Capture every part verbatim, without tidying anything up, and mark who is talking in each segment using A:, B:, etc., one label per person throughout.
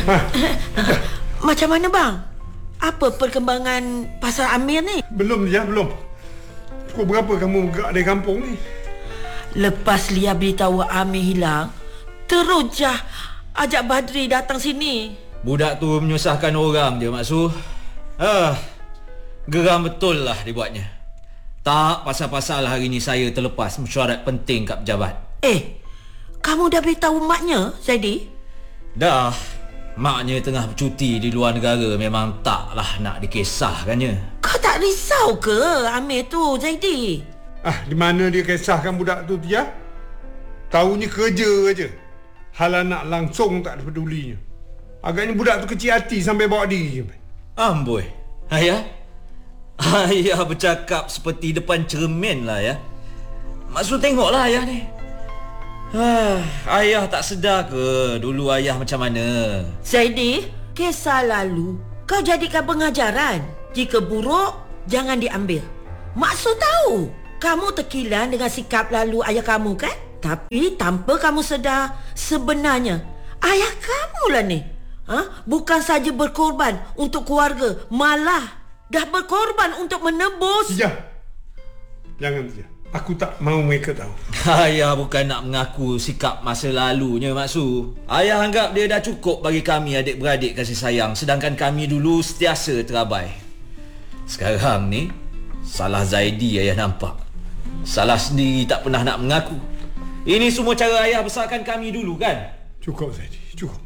A: Macam mana bang? Apa perkembangan pasal Amir ni?
B: Belum je, belum. Pukul berapa kamu gerak dari kampung ni?
A: Lepas Lia beritahu Amir hilang, terus Jah ajak Badri datang sini.
C: Budak tu menyusahkan orang je, Mak Su. Ah, geram betul lah dibuatnya. Tak pasal-pasal hari ni saya terlepas mesyuarat penting kat pejabat.
A: Eh, kamu dah beritahu maknya, Zaidi?
C: Dah. Maknya tengah bercuti di luar negara, memang taklah nak dikisahkannya.
A: Kau tak risau ke Amir tu, Zaidi?
B: Ah, di mana dia kisahkan budak tu, Tia? Tahunya kerja aja. Hal anak langsung tak ada pedulinya. Agaknya budak tu kecil hati sampai bawa diri.
C: Amboi. Ayah? Ayah bercakap seperti depan cermin lah ya. Maksud tengoklah ayah ni. Ah, ayah tak sedar ke dulu ayah macam mana?
A: Zaidi, kisah lalu kau jadikan pengajaran. Jika buruk, jangan diambil. Maksud tahu, kamu terkilan dengan sikap lalu ayah kamu kan? Tapi tanpa kamu sedar, sebenarnya ayah kamulah ni. Ha? Bukan saja berkorban untuk keluarga, malah dah berkorban untuk menebus.
B: Tia, jangan Tia. Aku tak mahu mereka tahu.
C: Ayah bukan nak mengaku sikap masa lalunya, Mak Su. Ayah anggap dia dah cukup bagi kami adik-beradik kasih sayang, sedangkan kami dulu sentiasa terabai. Sekarang ni, salah Zaidi ayah nampak. Salah sendiri tak pernah nak mengaku. Ini semua cara ayah besarkan kami dulu kan?
B: Cukup Zaidi, cukup.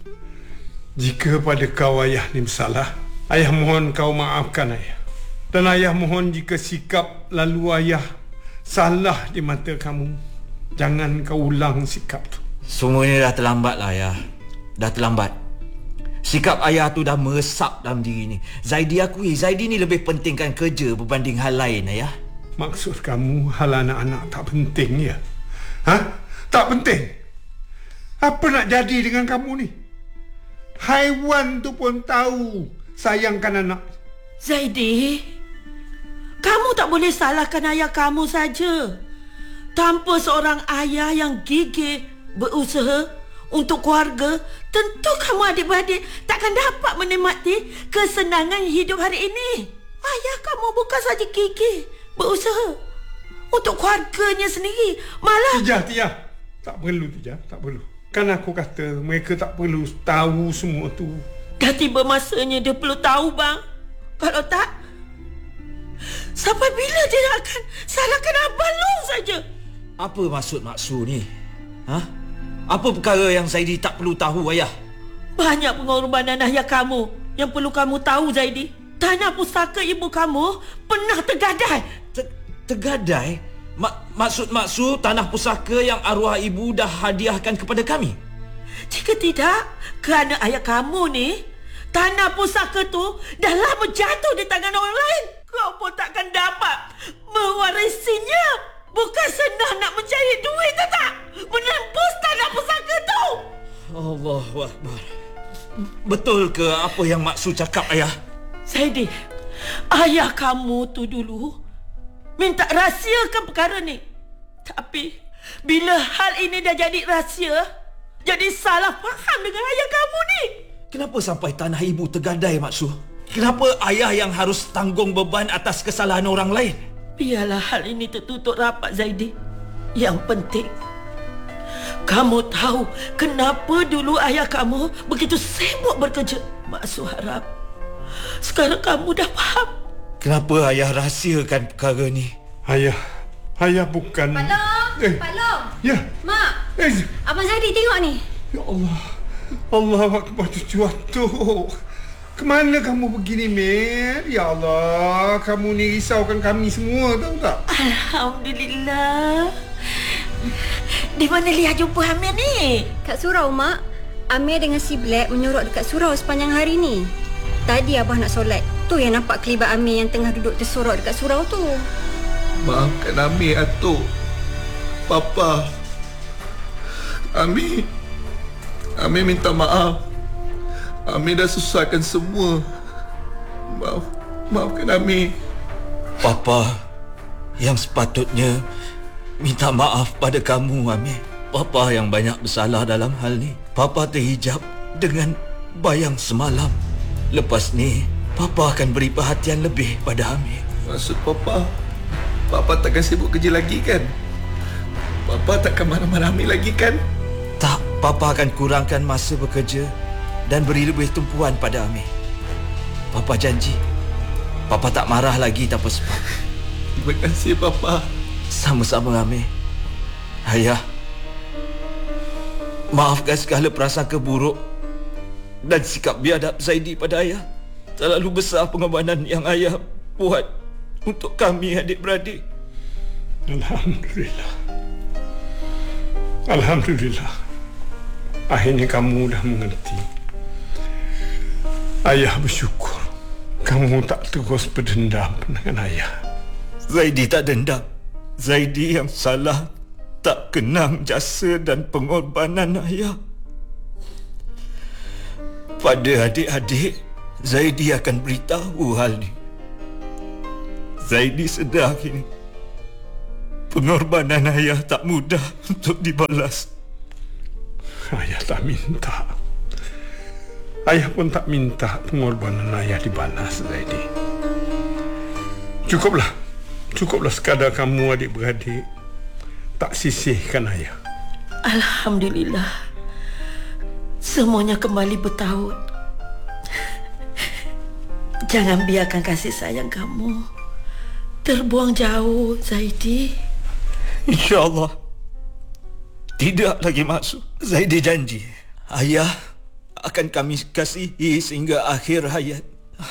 B: Jika pada kau ayah ni bersalah, ayah mohon kau maafkan ayah. Dan ayah mohon jika sikap lalu ayah salah di mata kamu, jangan kau ulang sikap tu.
C: Semuanya dah terlambat lah ayah. Dah terlambat. Sikap ayah tu dah meresap dalam diri ni. Zaidi akui, Zaidi ni lebih pentingkan kerja berbanding hal lain ayah.
B: Maksud kamu hal anak-anak tak penting ya? Ha? Tak penting? Apa nak jadi dengan kamu ni? Haiwan tu pun tahu sayangkan anak.
A: Zaidi, kamu tak boleh salahkan ayah kamu saja. Tanpa seorang ayah yang gigih berusaha untuk keluarga, tentu kamu adik-beradik takkan dapat menikmati kesenangan hidup hari ini. Ayah kamu bukan saja gigih berusaha untuk keluarganya sendiri, malah...
B: Tia, Tia, tak perlu Tia, tak perlu. Kan aku kata mereka tak perlu tahu semua tu.
A: Dah tiba masanya dia perlu tahu bang. Kalau tak, sampai bila dia akan salahkan Abang Long saja?
C: Apa maksud Mak Su ni? Ha? Apa perkara yang Zaidi tak perlu tahu ayah?
A: Banyak pengorbanan ayah kamu yang perlu kamu tahu, Zaidi. Tanah pusaka ibu kamu pernah tergadai.
C: Ter- tergadai? Mak- maksud Mak Su tanah pusaka yang arwah ibu dah hadiahkan kepada kami?
A: Jika tidak, kerana ayah kamu ni, tanah pusaka tu dah lama jatuh di tangan orang lain. Kau pun takkan dapat mewarisinya. Bukan senang nak mencari duit, tak tak? Menembus tanah pusaka tu.
C: Allahu Akbar. Betul ke apa yang Mak Su cakap ayah?
A: Zaidi, ayah kamu tu dulu minta rahsiakan perkara ni. Tapi bila hal ini dah jadi rahsia, jadi salah faham dengan ayah kamu ni.
C: Kenapa sampai tanah ibu tergadai, Mak Su? Kenapa ayah yang harus tanggung beban atas kesalahan orang lain?
A: Biarlah hal ini tertutup rapat, Zaidi. Yang penting, kamu tahu kenapa dulu ayah kamu begitu sibuk bekerja. Mak Su harap sekarang kamu dah faham.
C: Kenapa ayah rahsiakan perkara ni?
B: Ayah, ayah bukan...
D: Pak Long,
B: eh.
D: Pak Long.
B: Ya.
D: Mak,
B: Eh.
D: Abang Zaidi tengok ni.
B: Ya Allah. Allah Akbar, cucu atuk. Kemana kamu begini, Mir? Ya Allah, kamu ni risaukan kami semua, tahu tak?
A: Alhamdulillah. Di mana Lia jumpa Amir ni?
D: Kat surau, Mak. Amir dengan si Black menyorok dekat surau sepanjang hari ni. Tadi Abah nak solat, tu yang nampak kelibat Amir yang tengah duduk tersorok dekat surau tu.
E: Maafkan Amir, atuk. Papa. Amir. Amir minta maaf. Amir dah susahkan semua. Maaf. Maafkan Amir.
C: Papa yang sepatutnya minta maaf pada kamu, Amir. Papa yang banyak bersalah dalam hal ni. Papa terhijab dengan bayang semalam. Lepas ni, Papa akan beri perhatian lebih pada Amir.
E: Maksud Papa, Papa takkan sibuk kerja lagi kan? Papa takkan marah-marah Amir lagi kan?
C: Tak, Papa akan kurangkan masa bekerja dan beri lebih tumpuan pada Amir. Papa janji, Papa tak marah lagi tanpa sebab.
E: Terima kasih, Papa.
C: Sama-sama, Amir. Ayah, maafkan segala prasangka buruk dan sikap biadab Zaidi pada ayah. Terlalu besar pengorbanan yang ayah buat untuk kami adik-beradik.
B: Alhamdulillah. Alhamdulillah. Akhirnya kamu dah mengerti. Ayah bersyukur kamu tak terus berdendam dengan ayah.
C: Zaidi tak dendam. Zaidi yang salah tak kenang jasa dan pengorbanan ayah. Pada adik-adik, Zaidi akan beritahu hal ni. Zaidi sedar kini pengorbanan ayah tak mudah untuk dibalas.
B: Ayah tak minta. Ayah pun tak minta pengorbanan ayah dibalas, Zaidi. Cukuplah. Cukuplah sekadar kamu adik-beradik tak sisihkan ayah.
A: Alhamdulillah. Semuanya kembali bertaut. Jangan biarkan kasih sayang kamu terbuang jauh, Zaidi.
C: InsyaAllah. Tidak lagi maksud. Zaidi janji, ayah akan kami kasihi sehingga akhir hayat.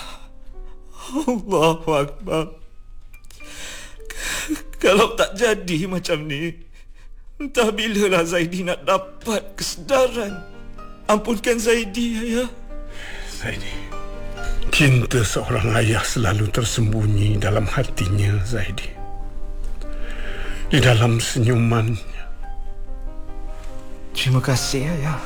C: Allahu Akbar. Kalau tak jadi macam ni, entah bilalah Zaidi nak dapat kesedaran. Ampunkan Zaidi, ayah.
B: Zaidi, cinta seorang ayah selalu tersembunyi dalam hatinya, Zaidi. Di dalam senyumannya.
C: Terima kasih, ayah.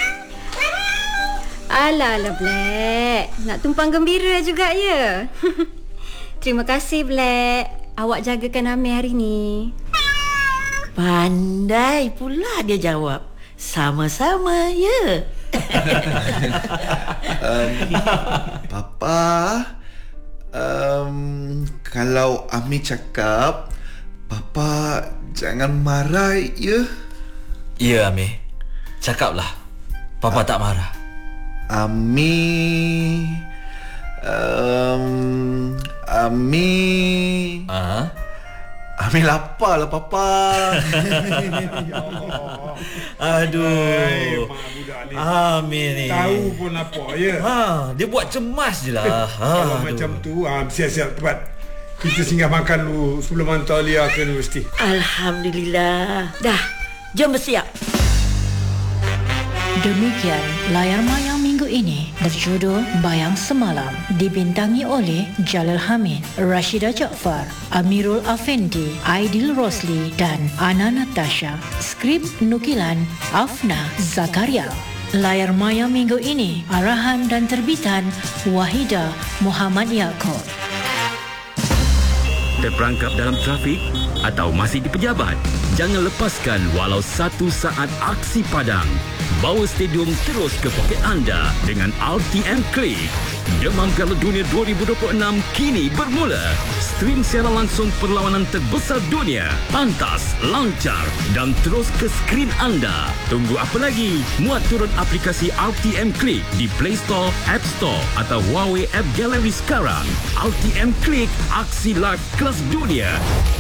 D: Alah, alah, Black. Nak tumpang gembira juga, ya? Terima kasih, Black. Awak jagakan Amir hari ni.
A: Pandai pula dia jawab. Sama-sama, ya.
E: um, Papa, um, kalau Amir cakap, Papa jangan marah, ya?
C: Ya, Amir. Cakaplah. Papa tak marah.
E: Amir, um, Amir,
C: Ha?
E: Amir lapar lah, Papa.
C: Aduh.
B: Mak budak ni
C: Amir ni.
B: tahu pun apa, ya?
C: Ha, dia buat cemas je lah. Ha,
B: Kalau macam tu, ah, siap-siap tepat. Kita singgah makan dulu sebelum hantar Lia ke universiti.
A: Alhamdulillah. Dah, jom bersiap.
F: Demikian layar mayang minggu ini berjudul Bayang Semalam, dibintangi oleh Jalal Hamid, Rashida Jaafar, Amirul Afendi, Aidil Rosli dan Ana Natasha. Skrip nukilan Afna Zakaria. Layar mayang minggu ini arahan dan terbitan Wahida Muhammad Yaakob.
G: Terperangkap dalam trafik atau masih di pejabat? Jangan lepaskan walau satu saat aksi padang. Bawa stadium terus ke poket anda dengan R T M Click. Demam Piala Dunia dua ribu dua puluh enam kini bermula. Stream siaran langsung perlawanan terbesar dunia. Pantas, lancar dan terus ke skrin anda. Tunggu apa lagi? Muat turun aplikasi R T M Click di Play Store, App Store atau Huawei App Gallery sekarang. R T M Click, aksi live kelas dunia.